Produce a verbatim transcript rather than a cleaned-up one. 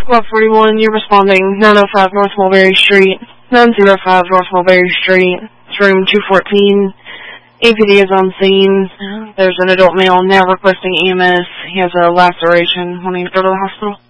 Squad forty-one, you're responding nine oh five North Mulberry Street, nine oh five North Mulberry Street, it's room two fourteen. A P D is on scene. There's an adult male now requesting E M S. He has a laceration wanting to go to the hospital.